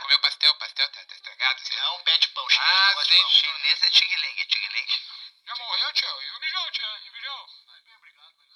comeu pastel, tá estragado, assim. Não, pede pão. Ah, sim. Chinês é ting-ling, é ting-ling. Já morreu, tio? E o mijão, tio? E o mijão? Bem, obrigado, mas...